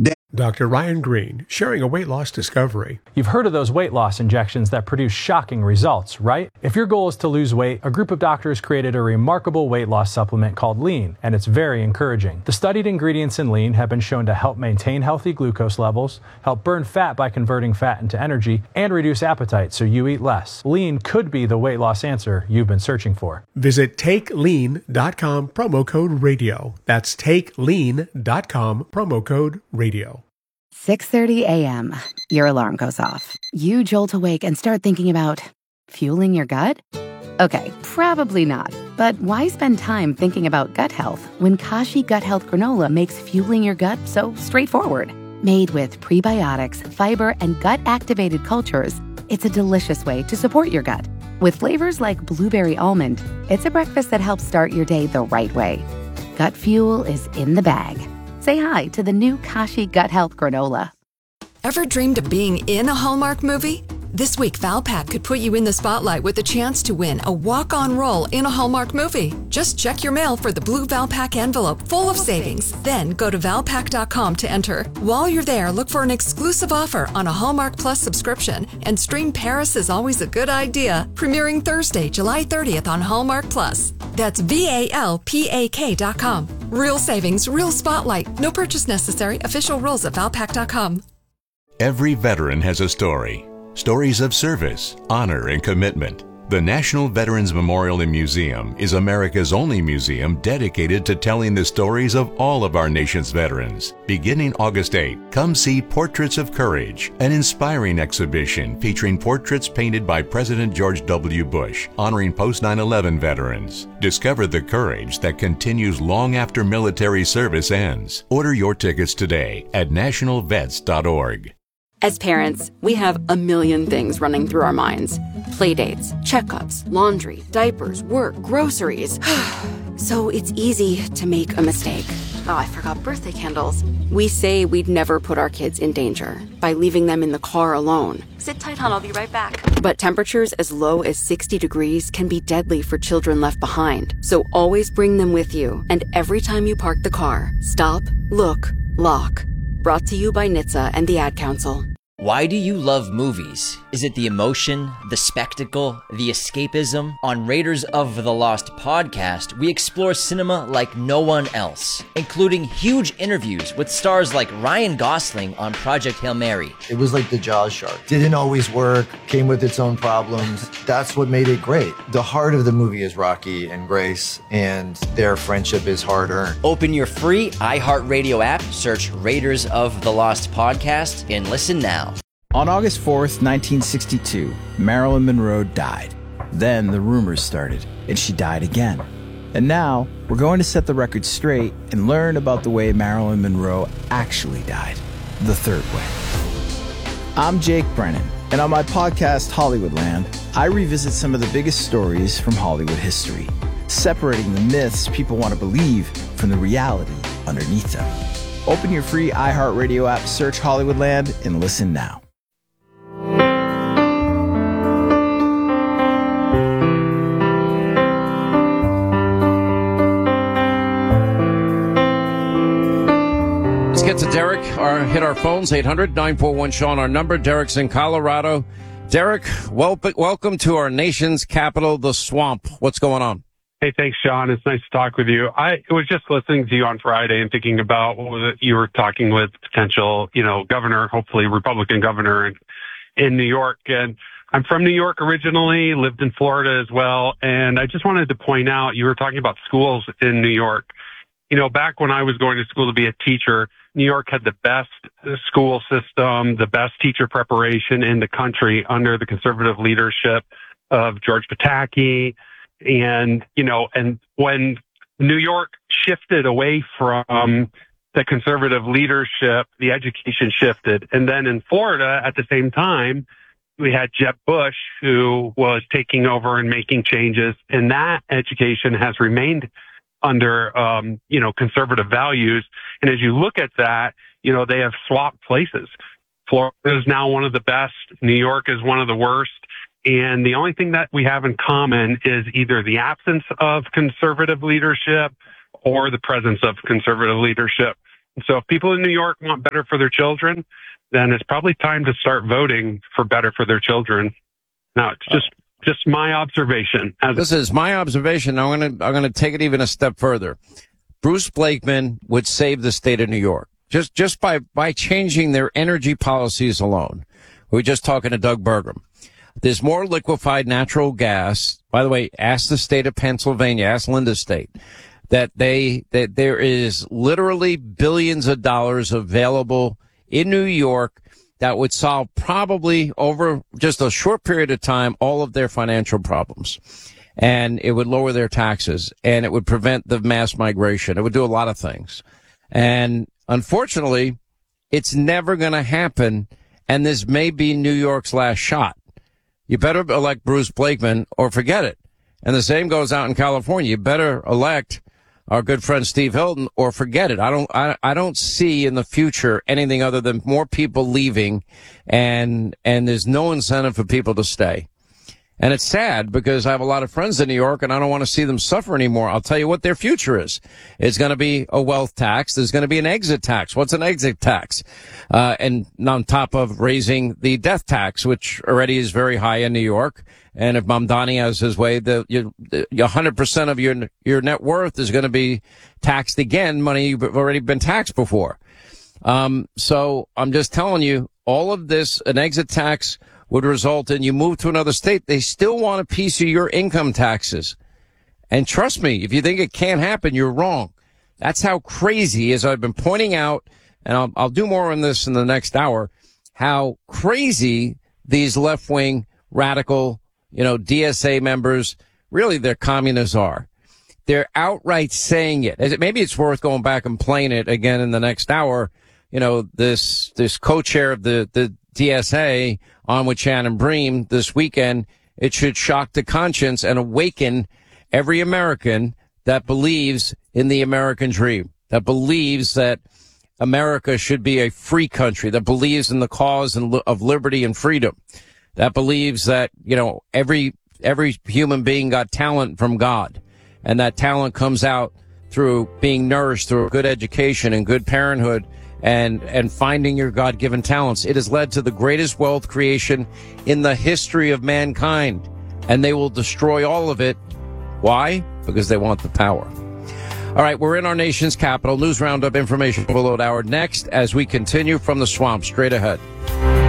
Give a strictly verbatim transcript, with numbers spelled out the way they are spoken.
Doctor Ryan Green, sharing a weight loss discovery. You've heard of those weight loss injections that produce shocking results, right? If your goal is to lose weight, a group of doctors created a remarkable weight loss supplement called Lean, and it's very encouraging. The studied ingredients in Lean have been shown to help maintain healthy glucose levels, help burn fat by converting fat into energy, and reduce appetite so you eat less. Lean could be the weight loss answer you've been searching for. Visit take lean dot com, promo code radio. That's take lean dot com, promo code radio. six thirty a.m. Your alarm goes off. You jolt awake and start thinking about fueling your gut? Okay, probably not. But why spend time thinking about gut health when Kashi Gut Health Granola makes fueling your gut so straightforward? Made with prebiotics, fiber, and gut-activated cultures, it's a delicious way to support your gut. With flavors like blueberry almond, it's a breakfast that helps start your day the right way. Gut fuel is in the bag. Say hi to the new Kashi Gut Health Granola. Ever dreamed of being in a Hallmark movie? This week, Valpak could put you in the spotlight with a chance to win a walk-on role in a Hallmark movie. Just check your mail for the blue Valpak envelope full of savings. Then go to valpak dot com to enter. While you're there, look for an exclusive offer on a Hallmark Plus subscription and stream Paris is Always a Good Idea, premiering Thursday, July thirtieth on Hallmark Plus. That's V A L P A K dot com. Real savings, real spotlight. No purchase necessary. Official rules at valpak dot com. Every veteran has a story. Stories of service, honor, and commitment. The National Veterans Memorial and Museum is America's only museum dedicated to telling the stories of all of our nation's veterans. Beginning August eighth, come see Portraits of Courage, an inspiring exhibition featuring portraits painted by President George W. Bush, honoring post nine eleven veterans. Discover the courage that continues long after military service ends. Order your tickets today at national vets dot org. As parents, we have a million things running through our minds. Playdates, checkups, laundry, diapers, work, groceries. So it's easy to make a mistake. Oh, I forgot birthday candles. We say we'd never put our kids in danger by leaving them in the car alone. Sit tight, hon, I'll be right back. But temperatures as low as sixty degrees can be deadly for children left behind. So always bring them with you. And every time you park the car, stop, look, lock. Brought to you by N H T S A and the Ad Council. Why do you love movies? Is it the emotion, the spectacle, the escapism? On Raiders of the Lost podcast, we explore cinema like no one else, including huge interviews with stars like Ryan Gosling on Project Hail Mary. It was like the Jaws shark. Didn't always work, came with its own problems. That's what made it great. The heart of the movie is Rocky and Grace, and their friendship is hard-earned. Open your free iHeartRadio app, search Raiders of the Lost podcast, and listen now. On August fourth, nineteen sixty-two, Marilyn Monroe died. Then the rumors started, and she died again. And now, we're going to set the record straight and learn about the way Marilyn Monroe actually died, the third way. I'm Jake Brennan, and on my podcast, Hollywoodland, I revisit some of the biggest stories from Hollywood history, separating the myths people want to believe from the reality underneath them. Open your free iHeartRadio app, search Hollywoodland, and listen now. Get to Derek, our, hit our phones, eight hundred nine four one Sean, our number. Derek's in Colorado. Derek, wel- welcome to our nation's capital, the swamp. What's going on? Hey, thanks, Sean. It's nice to talk with you. I was just listening to you on Friday and thinking about what was it you were talking with potential, you know, governor, hopefully Republican governor in, in New York. And I'm from New York originally, lived in Florida as well. And I just wanted to point out, you were talking about schools in New York. You know, back when I was going to school to be a teacher, New York had the best school system, the best teacher preparation in the country under the conservative leadership of George Pataki. And, you know, and when New York shifted away from the conservative leadership, the education shifted. And then in Florida, at the same time, we had Jeb Bush, who was taking over and making changes. And that education has remained under, um, you know, conservative values. And as you look at that, you know, they have swapped places. Florida is now one of the best. New York is one of the worst. And the only thing that we have in common is either the absence of conservative leadership or the presence of conservative leadership. So if people in New York want better for their children, then it's probably time to start voting for better for their children. Now, it's just just my observation. This is my observation. I'm going to I'm going to take it even a step further. Bruce Blakeman would save the state of New York just just by by changing their energy policies alone. We were just talking to Doug Burgum. There's more liquefied natural gas. By the way, ask the state of Pennsylvania, ask Linda's state, that they that there is literally billions of dollars available in New York that would solve probably over just a short period of time all of their financial problems. And it would lower their taxes, and it would prevent the mass migration. It would do a lot of things. And unfortunately, it's never going to happen, and this may be New York's last shot. You better elect Bruce Blakeman or forget it. And the same goes out in California. You better elect our good friend Steve Hilton or forget it. I don't, I, I don't see in the future anything other than more people leaving, and, and there's no incentive for people to stay. And it's sad because I have a lot of friends in New York and I don't want to see them suffer anymore. I'll tell you what their future is. It's going to be a wealth tax. There's going to be an exit tax. What's an exit tax? Uh, and on top of raising the death tax, which already is very high in New York. And if Mamdani has his way, the, you, one hundred percent of your, your net worth is going to be taxed again, money you've already been taxed before. Um, so I'm just telling you, all of this, an exit tax would result in you move to another state. They still want a piece of your income taxes. And trust me, if you think it can't happen, you're wrong. That's how crazy, as I've been pointing out, and I'll, I'll do more on this in the next hour, how crazy these left-wing radical, you know, D S A members, really they're communists are. They're outright saying it. Maybe it's worth going back and playing it again in the next hour. You know, this, this co-chair of the, the D S A on with Shannon Bream this weekend, it should shock the conscience and awaken every American that believes in the American dream, that believes that America should be a free country, that believes in the cause of liberty and freedom, that believes that, you know, every, every human being got talent from God, and that talent comes out through being nourished through good education and good parenthood and and finding your God-given talents. It has led to the greatest wealth creation in the history of mankind, and they will destroy all of it. Why? Because they want the power. All right, we're in our nation's capital. News Roundup, information overload hour next as we continue from the swamp straight ahead.